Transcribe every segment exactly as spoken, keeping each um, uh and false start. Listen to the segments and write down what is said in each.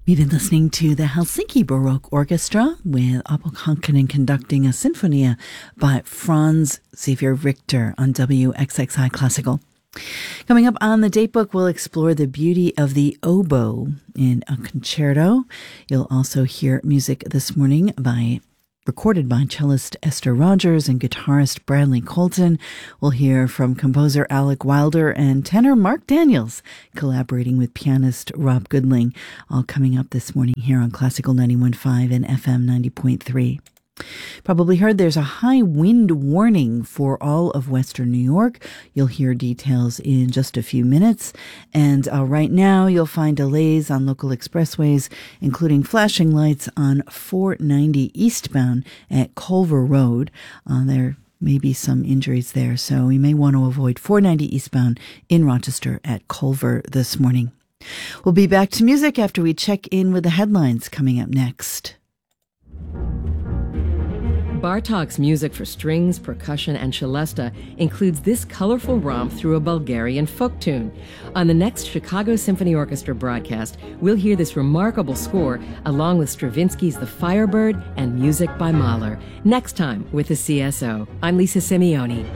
We've been listening to the Helsinki Baroque Orchestra with Apel Kankkonen conducting a Sinfonia by Franz Xavier Richter on W X X I Classical. Coming up on the Datebook, we'll explore the beauty of the oboe in a concerto. You'll also hear music this morning by recorded by cellist Esther Rogers and guitarist Bradley Colton. We'll hear from composer Alec Wilder and tenor Mark Daniels, collaborating with pianist Rob Goodling, all coming up this morning here on Classical ninety-one point five and F M ninety point three. Probably heard there's a high wind warning for all of Western New York. You'll hear details in just a few minutes. And uh, right now, you'll find delays on local expressways, including flashing lights on four ninety eastbound at Culver Road. Uh, there may be some injuries there, so we may want to avoid four ninety eastbound in Rochester at Culver this morning. We'll be back to music after we check in with the headlines coming up next. Bartok's music for strings, percussion, and celesta includes this colorful romp through a Bulgarian folk tune. On the next Chicago Symphony Orchestra broadcast, we'll hear this remarkable score along with Stravinsky's The Firebird and music by Mahler. Next time with the C S O. I'm Lisa Simeoni.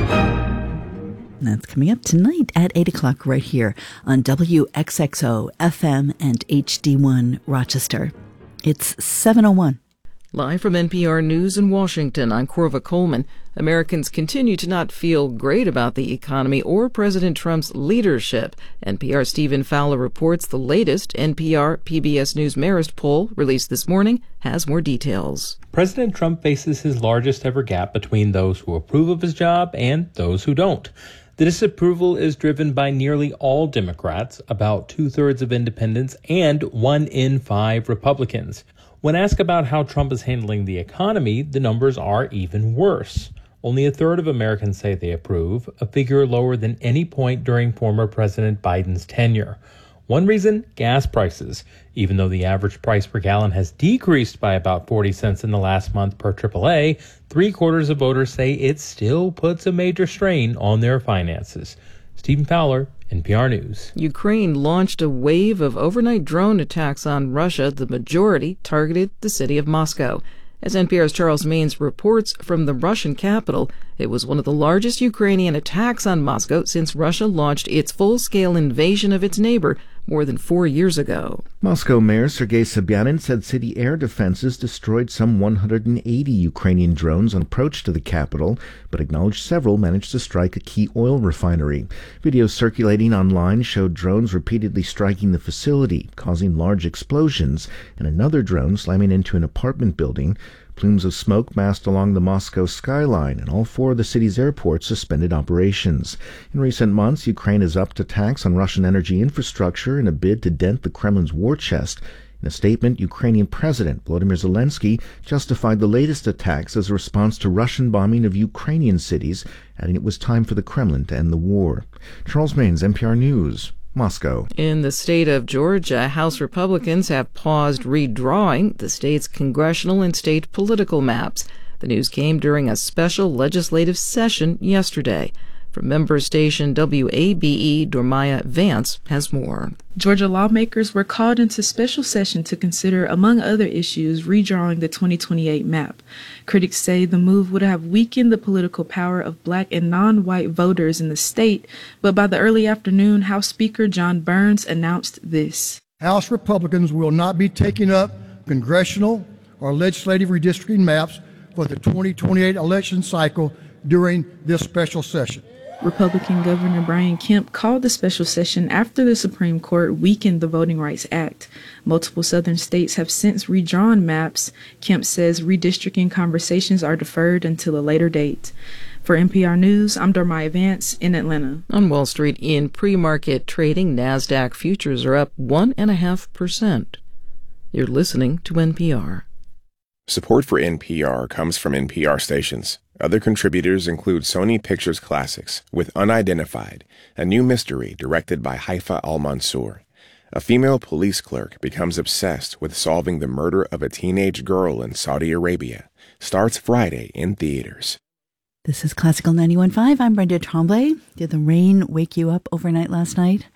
That's coming up tonight at eight o'clock right here on W X X O F M and H D one Rochester. It's seven oh one. Live from N P R News in Washington, I'm Corva Coleman. Americans continue to not feel great about the economy or President Trump's leadership. N P R's Stephen Fowler reports the latest N P R P B S News Marist poll, released this morning, has more details. President Trump faces his largest ever gap between those who approve of his job and those who don't. The disapproval is driven by nearly all Democrats, about two-thirds of independents, and one in five Republicans. When asked about how Trump is handling the economy, the numbers are even worse. Only a third of Americans say they approve, a figure lower than any point during former President Biden's tenure. One reason? Gas prices. Even though the average price per gallon has decreased by about forty cents in the last month per triple A, three-quarters of voters say it still puts a major strain on their finances. Stephen Fowler, N P R News. Ukraine launched a wave of overnight drone attacks on Russia. The majority targeted the city of Moscow. As N P R's Charles Maines reports from the Russian capital, it was one of the largest Ukrainian attacks on Moscow since Russia launched its full-scale invasion of its neighbor more than four years ago. Moscow Mayor Sergei Sobyanin said city air defenses destroyed some one hundred eighty Ukrainian drones on approach to the capital, but acknowledged several managed to strike a key oil refinery. Videos circulating online showed drones repeatedly striking the facility, causing large explosions, and another drone slamming into an apartment building. Plumes of smoke massed along the Moscow skyline, and all four of the city's airports suspended operations. In recent months, Ukraine has upped attacks on Russian energy infrastructure in a bid to dent the Kremlin's war chest. In a statement, Ukrainian President Volodymyr Zelensky justified the latest attacks as a response to Russian bombing of Ukrainian cities, adding it was time for the Kremlin to end the war. Charles Maines, N P R News, Moscow. In the state of Georgia, House Republicans have paused redrawing the state's congressional and state political maps. The news came during a special legislative session yesterday. From member station W A B E, Dormaya Vance has more. Georgia lawmakers were called into special session to consider, among other issues, redrawing the twenty twenty-eight map. Critics say the move would have weakened the political power of black and non-white voters in the state, but by the early afternoon, House Speaker John Burns announced this. House Republicans will not be taking up congressional or legislative redistricting maps for the twenty twenty-eight election cycle during this special session. Republican Governor Brian Kemp called the special session after the Supreme Court weakened the Voting Rights Act. Multiple southern states have since redrawn maps. Kemp says redistricting conversations are deferred until a later date. For N P R News, I'm Dormaya Vance in Atlanta. On Wall Street, in pre-market trading, NASDAQ futures are up one point five percent. You're listening to N P R. Support for N P R comes from N P R stations. Other contributors include Sony Pictures Classics with Unidentified, a new mystery directed by Haifa Al-Mansour. A female police clerk becomes obsessed with solving the murder of a teenage girl in Saudi Arabia. Starts Friday in theaters. This is Classical ninety-one point five. I'm Brenda Tremblay. Did the rain wake you up overnight last night?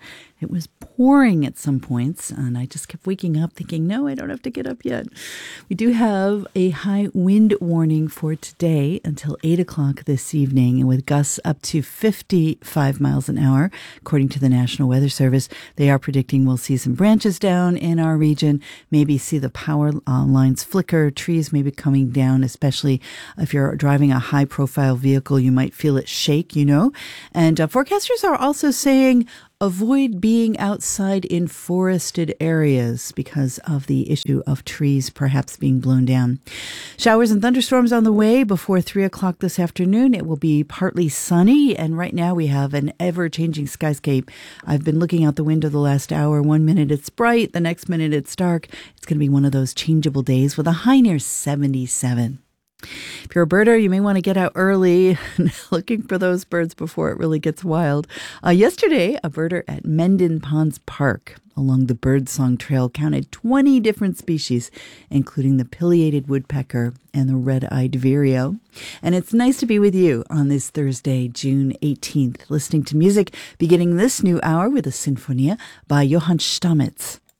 It was pouring at some points, and I just kept waking up thinking, no, I don't have to get up yet. We do have a high wind warning for today until eight o'clock this evening, and with gusts up to fifty-five miles an hour, according to the National Weather Service. They are predicting we'll see some branches down in our region, maybe see the power uh, lines flicker, trees maybe coming down, especially if you're driving a high-profile vehicle, you might feel it shake, you know. And uh, forecasters are also saying avoid being outside in forested areas because of the issue of trees perhaps being blown down. Showers and thunderstorms on the way before three o'clock this afternoon. It will be partly sunny, and right now we have an ever-changing skyscape. I've been looking out the window the last hour. One minute it's bright, the next minute it's dark. It's going to be one of those changeable days with a high near seventy-seven. If you're a birder, you may want to get out early looking for those birds before it really gets wild. Uh, yesterday, a birder at Mendon Ponds Park along the Birdsong Trail counted twenty different species, including the pileated woodpecker and the red-eyed vireo. And it's nice to be with you on this Thursday, June eighteenth, listening to music, beginning this new hour with a Sinfonia by Johann Stamitz.